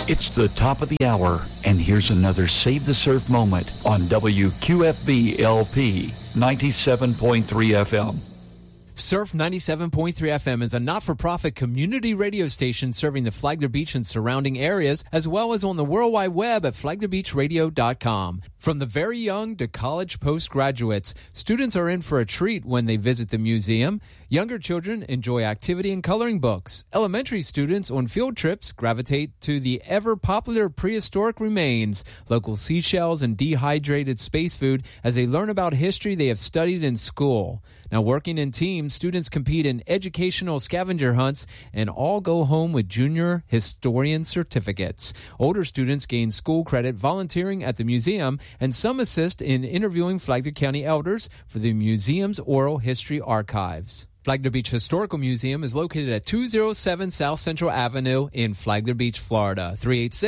It's the top of the hour, and here's another Save the Surf moment on WQFB LP 97.3 FM. Surf 97.3 FM is a not-for-profit community radio station serving the Flagler Beach and surrounding areas, as well as on the World Wide Web at flaglerbeachradio.com. From the very young to college postgraduates, students are in for a treat when they visit the museum. Younger children enjoy activity and coloring books. Elementary students on field trips gravitate to the ever-popular prehistoric remains, local seashells, and dehydrated space food as they learn about history they have studied in school. Now, working in teams, students compete in educational scavenger hunts and all go home with junior historian certificates. Older students gain school credit volunteering at the museum, and some assist in interviewing Flagler County elders for the museum's oral history archives. Flagler Beach Historical Museum is located at 207 South Central Avenue in Flagler Beach, Florida,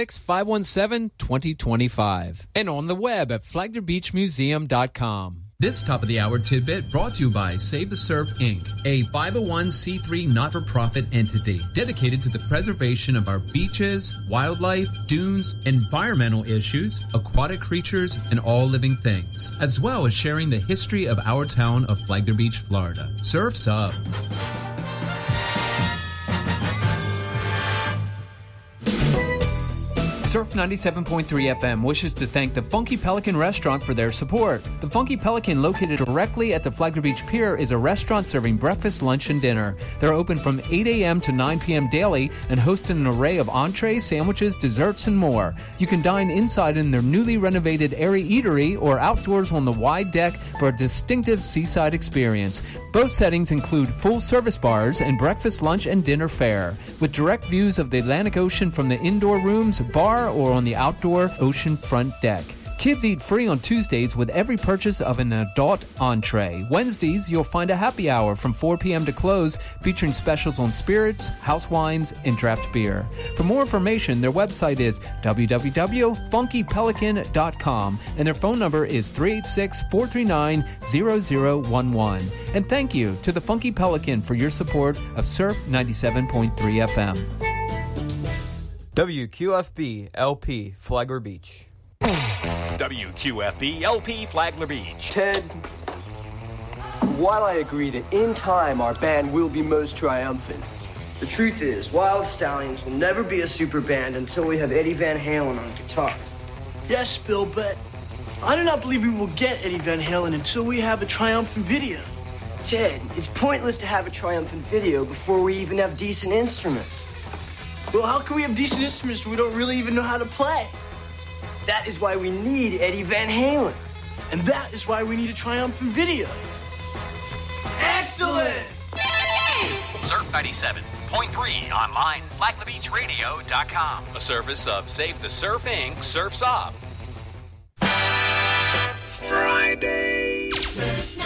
386-517-2025. And on the web at flaglerbeachmuseum.com. This top-of-the-hour tidbit brought to you by Save the Surf, Inc., a 501c3 not-for-profit entity dedicated to the preservation of our beaches, wildlife, dunes, environmental issues, aquatic creatures, and all living things, as well as sharing the history of our town of Flagler Beach, Florida. Surf's up. Surf 97.3 FM wishes to thank the Funky Pelican Restaurant for their support. The Funky Pelican, located directly at the Flagler Beach Pier, is a restaurant serving breakfast, lunch, and dinner. They're open from 8 a.m. to 9 p.m. daily and host an array of entrees, sandwiches, desserts, and more. You can dine inside in their newly renovated airy eatery or outdoors on the wide deck for a distinctive seaside experience. Both settings include full-service bars and breakfast, lunch, and dinner fare, with direct views of the Atlantic Ocean from the indoor rooms, bar, or on the outdoor ocean front deck. Kids eat free on Tuesdays with every purchase of an adult entree. Wednesdays, you'll find a happy hour from 4 p.m. to close, featuring specials on spirits, house wines, and draft beer. For more information, their website is www.funkypelican.com, and their phone number is 386-439-0011. And thank you to the Funky Pelican for your support of Surf 97.3 FM. WQFB LP Flagler Beach. WQFB LP Flagler Beach. Ted, while I agree that in time our band will be most triumphant, the truth is Wild Stallions will never be a super band until we have Eddie Van Halen on guitar. Yes, Bill, but I do not believe we will get Eddie Van Halen until we have a triumphant video. Ted, it's pointless to have a triumphant video before we even have decent instruments. Well, how can we have decent instruments when we don't really even know how to play? That is why we need Eddie Van Halen. And that is why we need a triumphant video. Excellent! Surf 97.3 online, flaglerbeachradio.com. A service of Save the Surf, Inc., Surf's Up. Friday. Surf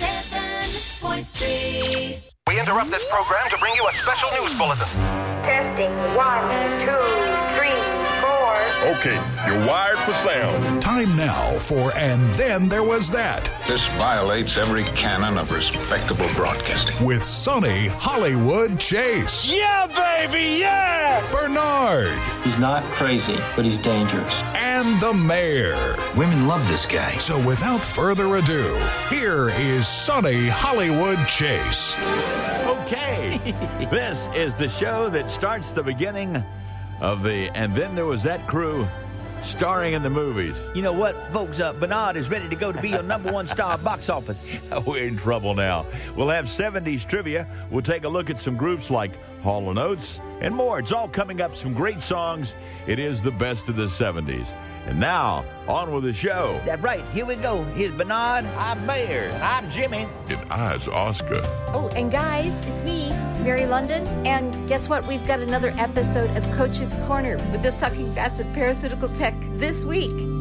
97.3. We interrupt this program to bring you a special news bulletin. Testing 1, 2, 3, 4. Okay, you're wired for sound. Time now for And Then There Was That. This violates every canon of respectable broadcasting. With Sonny Hollywood Chase. Yeah, baby, yeah! Bernard. He's not crazy, but he's dangerous. And the mayor. Women love this guy. So without further ado, here is Sonny Hollywood Chase. Okay, this is the show that starts the beginning of the And Then There Was That crew starring in the movies. You know what, folks? Bernard is ready to go to be your number one star box office. We're in trouble now. We'll have 70s trivia. We'll take a look at some groups like Hall & Oates and more. It's all coming up, some great songs. It is the best of the 70s. And now, on with the show. That's right. Here we go. Here's Bernard. I'm Mayor. I'm Jimmy. And I's Oscar. Oh, and guys, it's me, Mary London. And guess what? We've got another episode of Coach's Corner with the sucking vats of parasitical tech this week.